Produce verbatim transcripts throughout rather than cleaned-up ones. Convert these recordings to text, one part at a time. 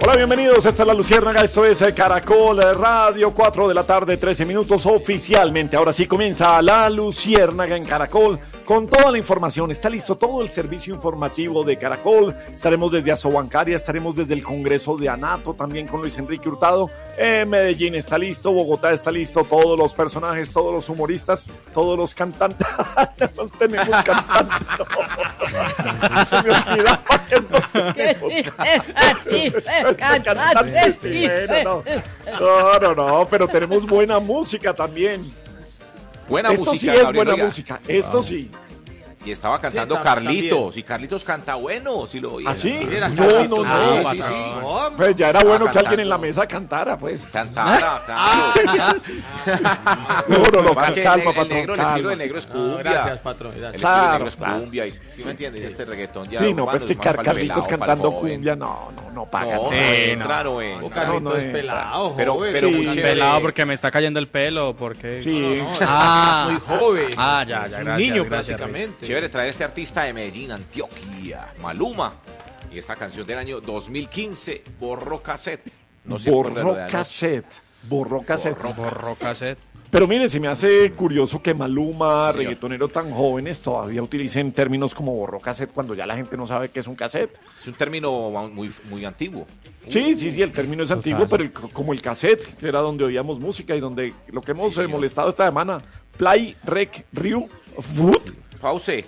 Hola, bienvenidos, esta es La Luciérnaga, esto es Caracol Radio, cuatro de la tarde, trece minutos oficialmente. Ahora sí comienza La Luciérnaga en Caracol con toda la información. Está listo todo el servicio informativo de Caracol. Estaremos desde Asobancaria, estaremos desde el Congreso de Anato, también con Luis Enrique Hurtado. Eh, Medellín está listo, Bogotá está listo, todos los personajes, todos los humoristas, todos los cantantes. No tenemos cantantes, no. Se me olvidaba que no tenemos cantantes. Sí, bueno, no. no, no, no, pero tenemos buena música también. Buena Esto música, sí es Gabriel, buena oiga. música, esto sí. Y estaba cantando Sí, Carlitos, también. y Carlitos canta bueno, si lo oía. ¿Ah, sí? Era No, Carlitos. no, no. Ah, Sí, sí, sí. sí. No, Pues ya era bueno que cantando. alguien en la mesa cantara, pues. Cantara, Ah, claro. No, no, no, Más que calma, el, el patrón, negro, el calma. estilo de negro es no, cumbia. gracias, patrón. El Gracias. estilo de Claro, negro es claro. cumbia. Y, ¿sí me entiendes? Este reggaetón ya Sí, no, urbano pues es que más pa'l Carlitos pelado, pa'l cantando joven. cumbia, no, no, no paga. No, No, no, Sí, entra, no. no entra. O Carlitos no, no, es no, pelado, Pero, joven. pero Sí. muy chévere. Pelado porque me está cayendo el pelo, porque... Sí. Ah, muy joven. Ah, ya, ya, Un gracias. niño gracias, prácticamente. Chévere traer a este artista de Medellín, Antioquia, Maluma. Y esta canción del año dos mil quince, Borró Cassette. No se acuerda de lo Borró de anoche. cassette, borró cassette. Borró cassette. Pero mire, se me hace curioso que Maluma, Sí, señor. reggaetonero tan jóvenes, todavía utilicen términos como borró cassette cuando ya la gente no sabe qué es un cassette. Es un término muy, muy antiguo. Sí, sí, sí, el término es antiguo, pero el- como el cassette, que era donde oíamos música y donde lo que hemos Sí, eh, señor. molestado esta semana, Play, Rec, Ryu, Foot, Pause.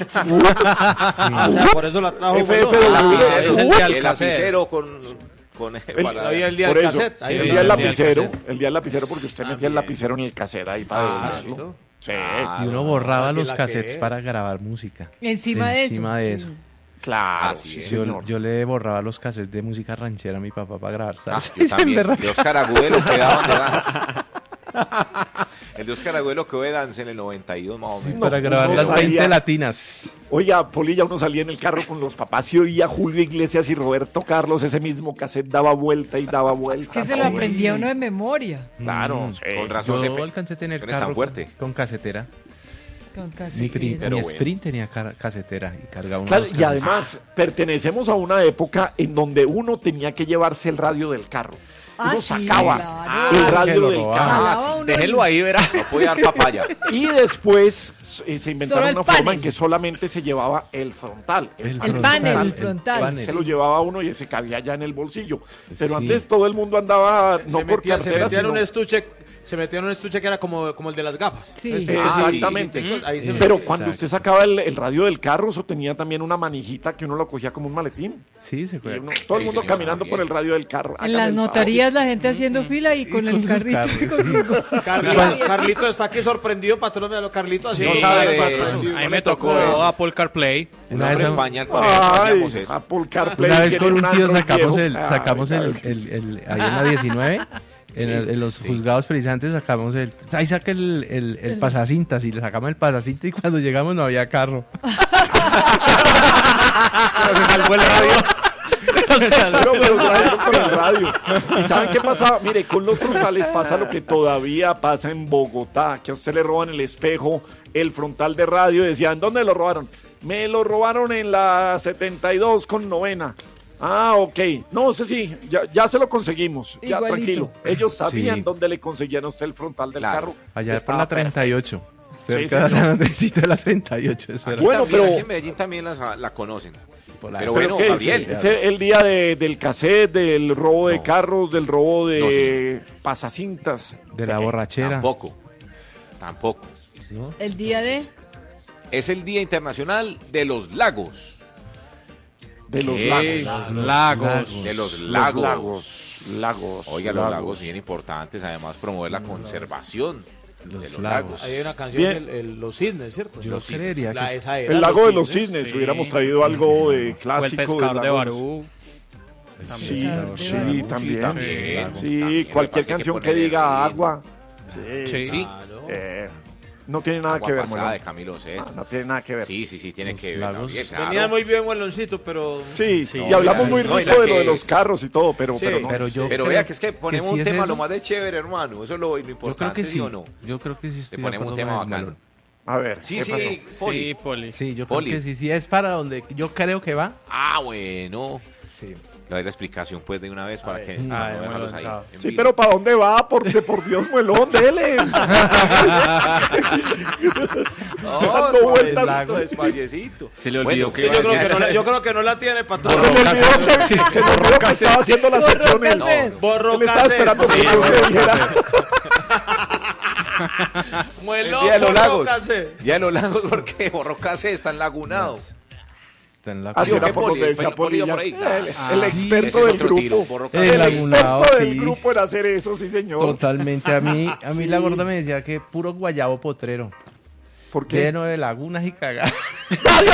O sea, por eso la trajo. F F bueno. W, Ah, es el Foot. día del El cassette. lapicero con... con El- para- Había el día Por del eso, cassette. sí, Ahí el el día día del del lapicero, cassette. el día del lapicero porque usted metía el También. lapicero en el cassette ahí para Ah, decirlo. Sí, Ah, Y uno borraba así los la que cassettes es. para grabar música. Encima de eso. Encima de eso. claro, Así sí, es. Yo, señor. yo le borraba los cassettes de música ranchera a mi papá para grabar Ah, salsa. yo Y se también. me De Oscar Agudelo quedaban de dance. El de Oscar Agudelo quedó de dance en el noventa y dos más o menos. No, para grabar uno las salía- veinte latinas. Oiga, Polilla, uno salía en el carro con los papás y oía Julio Iglesias y Roberto Carlos, ese mismo cassette daba vuelta y daba vuelta. Que se lo aprendía uno de memoria. Claro, Mm. sí. Con razón se Yo pe- alcancé a tener no eres tan carro fuerte. con casetera. Con Mi, casi. pri- pero mi bueno. Sprint tenía car- casetera y cargaba uno Claro, de los y cassettes. además pertenecemos a una época en donde uno tenía que llevarse el radio del carro. Ah, Uno sí, sacaba claro. el Ah, que radio lo del robaba. carro. Ah, Jalaba sí. uno Déjelo ahí, verá. No podía dar papaya. Y después eh, se inventaron Solo el una forma panel. en que solamente se llevaba el frontal. El, El El frontal, panel, el el frontal. panel. se lo llevaba uno y ese cabía ya en el bolsillo. Pero Sí. antes todo el mundo andaba no Se por metía, se cartera, metía en sino- un estuche, se metía en un estuche que era como, como el de las gafas. Sí. Un estuche Ah, así, exactamente. chiquitico, ahí se Pero metía. cuando Exacto. usted sacaba el, el radio del carro, eso tenía también una manijita que uno lo cogía como un maletín. Sí, se Y fue. uno- todo el Sí, mundo señor, caminando también. por el radio del carro. En Hágame las el favor. notarías la gente haciendo fila y con el con su carrito. carro. con su- Carlito, Carlito está aquí sorprendido, patrón de lo Carlito. Así No no sabe sabe de de eso. eso. A mí me tocó Apple CarPlay. Un Una hombre vez, en pañal con él, Ay, hacíamos eso. Apple CarPlay una vez tiene con un un tío Android sacamos viejo. el, Ay, sacamos el, ¿sabes? el, el- ahí en la diecinueve, en, el- en los sí. juzgados perisantes sacamos el, ahí saca el, el, el pasacintas y le sacamos el pasacinta y cuando llegamos no había carro. Pero se salvó el radio. Pero me lo trajeron con el radio. ¿Y saben qué pasaba? Mire, con los frontales pasa lo que todavía pasa en Bogotá, que a usted le roban el espejo, el frontal de radio, y decían, ¿dónde lo robaron? Me lo robaron en la setenta y dos con novena. Ah, ok. No sé si, ya, ya se lo conseguimos. Ya, Igualito. tranquilo. Ellos sabían Sí. dónde le conseguían a usted el frontal del Claro. carro. Allá por Estaba la treinta y ocho. Sí, Cerca de señor. San Andresito de la treinta y ocho. Eso era. Bueno, También, pero- aquí en Medellín también las- la conocen. Por la- Pero ¿Pero bueno, qué es? Gabriel. ¿Es el día de- del cassette, del robo de No. carros, del robo de No, sí. pasacintas? de la borrachera. Tampoco. Tampoco. ¿no? El día de. Es el Día Internacional de los Lagos. De los ¿Qué? lagos. Los lagos. De los Los lagos. lagos. Lagos. Oiga, los lagos bien importantes. Además, promover la conservación de los lagos. lagos. Ahí hay una canción, Bien. el, el- Los Cisnes, ¿cierto? Yo Los cisnes. creería La- que esa era, El lago de los Cisnes. cisnes. sí. Hubiéramos traído algo de O el clásico. pescador del de lago. Barú. Sí, Lago. sí, Sí, también. también. Sí, También, cualquier me parece que canción que, ponerle diga ritmo. agua. Sí. Sí. Sí. Claro. Eh, no tiene nada Agua que ver, pasada Molón. de Camilo Sesto. Ah, no tiene nada que ver. Sí, sí, sí, tiene que ver. lagos. Gabriel, claro. Venía muy bien Hueloncito, pero... Sí, Sí. y hablamos muy No, y rico la de lo que de los es- carros y todo, pero, Sí, pero no. pero yo Pero creo vea que es que ponemos sí un es tema eso. lo más de chévere, hermano. Eso es lo Yo creo importante, que ¿sí sí. o no? Yo creo que sí estoy Le de ponemos un acuerdo tema con el bacano. Malón. A ver, Sí, ¿qué sí, pasó? Poli. Sí, Poli. Sí, yo creo Poli. que sí, sí es para donde yo creo que va. Ah, bueno. Le doy la explicación pues de una vez para que Ay, para no dejarlos bueno, ahí. chao. en Sí, vilo. pero ¿para dónde va? Porque por Dios, muelón, dele. No, dando vueltas. suavecito, despacito. Se le Bueno, olvidó ¿qué que iba a Yo creo decir? que, no la, yo creo que no la tiene para Se le olvidó que, se le olvidó que estaba haciendo la Borró sección él. cassette. Él Borró estaba esperando que Sí, yo le dijera. El Muelón, día de los borró lagos. cassette. Día de los lagos porque Borrocase está enlagunado. Está en la Así ¿o era qué, por Poli? donde decía Poli iba Polilla. por ahí. El, Ah, el sí. experto Ese es del otro tiro, grupo. Borrocase. El El lagunado, experto del sí. grupo en hacer eso, sí, señor. Totalmente. A mí, a mí la gorda me decía que puro guayabo potrero. ¿Por qué? Lleno de lagunas y cagadas.